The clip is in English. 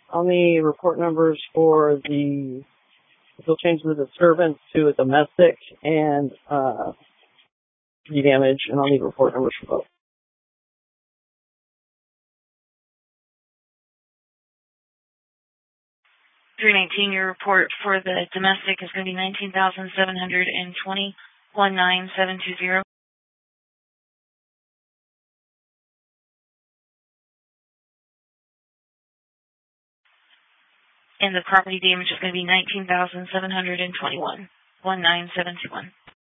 On the report numbers for the, you'll change the disturbance to a domestic and tree damage, and I'll need report numbers for both. 319, your report for the domestic is going to be 19,720, 19720. And the property damage is going to be 19,721, 19721.